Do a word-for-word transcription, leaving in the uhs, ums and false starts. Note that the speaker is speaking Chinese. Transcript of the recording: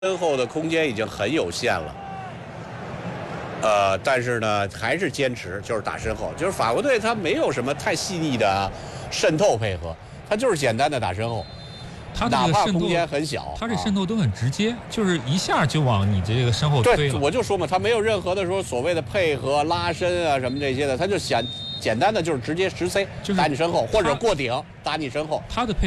身后的空间已经很有限了，呃，但是呢，还是坚持就是打身后，就是法国队他没有什么太细腻的渗透配合，他就是简单的打身后， 他这哪个渗透怕空间很小， 他这渗透都很直接，啊、就是一下就往你这个身后推了。 对，我就说嘛，他没有任何的说所谓的配合、拉伸啊什么这些的，他就简简单的就是直接直塞、就是、打你身后，或者过顶打你身后。 他的配